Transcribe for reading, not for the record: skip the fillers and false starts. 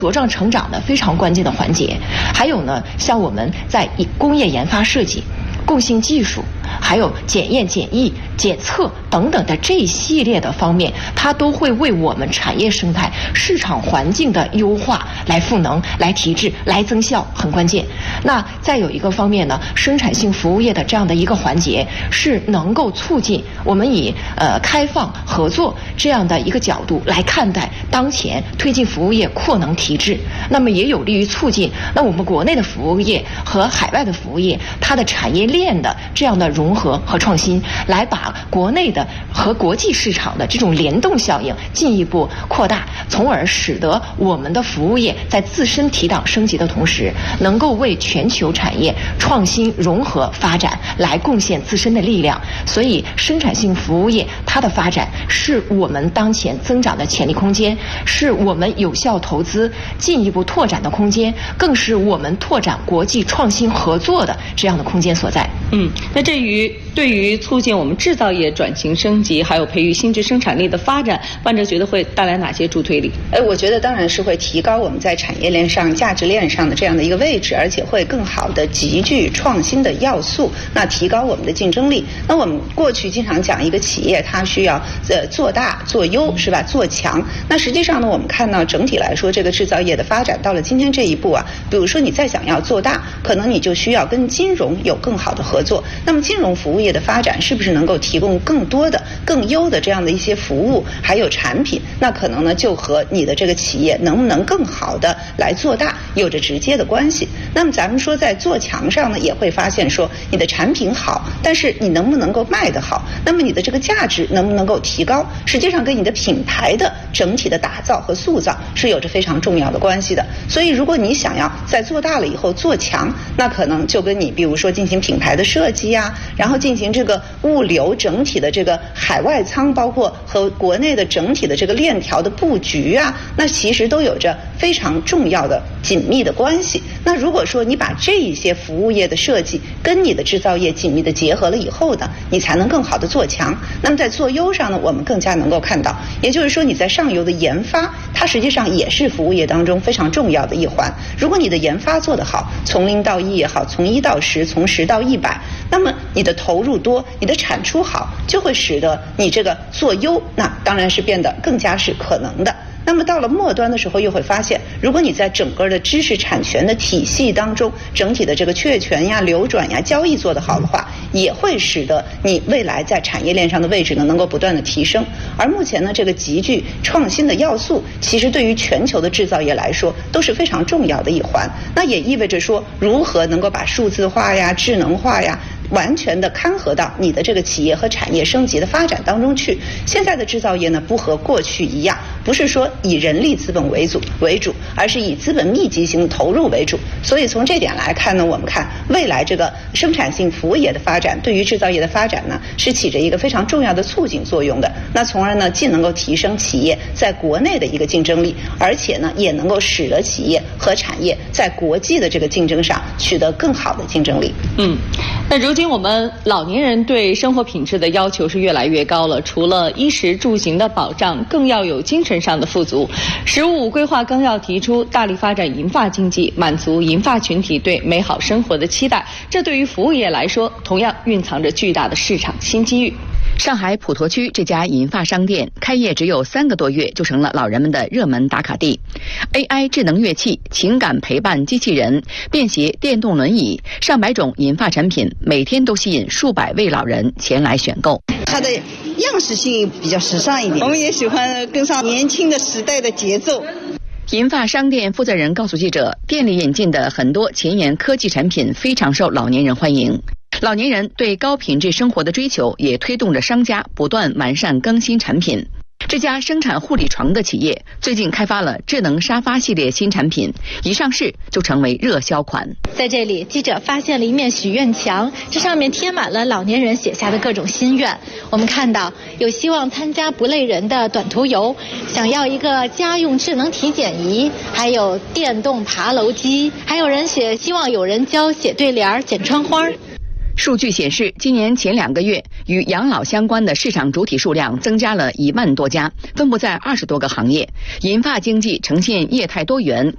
茁壮成长的非常关键的环节。还有呢，像我们在工业研发设计、共性技术，还有检验检疫、检测等等的这一系列的方面，它都会为我们产业生态、市场环境的优化来赋能、来提质、来增效，很关键。那再有一个方面呢，生产性服务业的这样的一个环节是能够促进我们以开放合作这样的一个角度来看待当前推进服务业扩能提质，那么也有利于促进那我们国内的服务业和海外的服务业它的产业链的这样的融合和创新，来把国内的和国际市场的这种联动效应进一步扩大，从而使得我们的服务业在自身提档升级的同时，能够为全球产业创新融合发展来贡献自身的力量。所以生产性服务业它的发展是我们当前增长的潜力空间，是我们有效投资进一步拓展的空间，更是我们拓展国际创新合作的这样的空间所在。 那对于促进我们制造业转型升级，还有培育新质生产力的发展，万哲觉得会带来哪些助推力？ 我觉得当然是会提高我们在产业链上、价值链上的这样的一个位置，而且会更好的集聚创新的要素，那提高我们的竞争力。那我们过去经常讲一个企业它需要做大做优，是吧？做强。那实际上呢，我们看到整体来说，这个制造业的发展到了今天这一步啊，比如说你再想要做大，可能你就需要跟金融有更好的合作。那么金融服务业的发展是不是能够提供更多的、更优的这样的一些服务还有产品？那可能呢就和你的这个企业能不能更好的来做大有着直接的关系。那么咱们说在做强上呢，也会发现说你的产品好，但是你能不能够卖得好？那么你的这个价值能不能够提高？实际上跟你的品牌的整体的打造和塑造是有着非常重要的关系的。所以如果你想要在做大了以后做强，那可能就跟你比如说进行品牌的设计啊，然后进行这个物流整体的这个海外仓，包括和国内的整体的这个链条的布局啊，那其实都有着非常重要的紧密的关系。那如果说你把这一些服务业的设计跟你的制造业紧密的结合了以后呢，你才能更好的做强。那么在做优上呢，我们更加能够看到，也就是说你在上游的研发，它实际上也是服务业当中非常重要的一环。如果你的研发做得好，从0到1也好，从1到10，从10到100，那么你的投入多，你的产出好，就会使得你这个做优，那当然是变得更加是可能的。那么到了末端的时候，又会发现，如果你在整个的知识产权的体系当中，整体的这个确权呀、流转呀、交易做得好的话，也会使得你未来在产业链上的位置呢能够不断的提升。而目前呢，这个集聚创新的要素，其实对于全球的制造业来说都是非常重要的一环。那也意味着说，如何能够把数字化呀、智能化呀完全的看合到你的这个企业和产业升级的发展当中去。现在的制造业呢，不和过去一样，不是说以人力资本为主，而是以资本密集型投入为主。所以从这点来看呢，我们看未来这个生产性服务业的发展，对于制造业的发展呢，是起着一个非常重要的促进作用的。那从而呢，既能够提升企业在国内的一个竞争力，而且呢，也能够使得企业和产业在国际的这个竞争上取得更好的竞争力。 那如今我们老年人对生活品质的要求是越来越高了，除了衣食住行的保障，更要有精神上的富足。“15五”规划纲要提出，大力发展银发经济，满足银发群体对美好生活的期待。这对于服务业来说，同样蕴藏着巨大的市场新机遇。 上海普陀区这家银发商店开业只有3个多月，就成了老人们的热门打卡地。AI 智能乐器、情感陪伴机器人、便携电动轮椅，上百种银发产品，每天都吸引数百位老人前来选购。 它的样式性比较时尚一点，我们也喜欢跟上年轻的时代的节奏。 银发商店负责人告诉记者，店里引进的很多前沿科技产品非常受老年人欢迎。老年人对高品质生活的追求，也推动着商家不断完善更新产品。这家生产护理床的企业最近开发了智能沙发系列新产品，一上市就成为热销款。 在这里，记者发现了一面许愿墙，这上面贴满了老年人写下的各种心愿。我们看到有希望参加不累人的短途游，想要一个家用智能体检仪，还有电动爬楼机，还有人写希望有人教写对联、剪窗花。 数据显示，今年前2个月与养老相关的市场主体数量增加了1万多家，分布在20多个行业。银发经济呈现业态多元、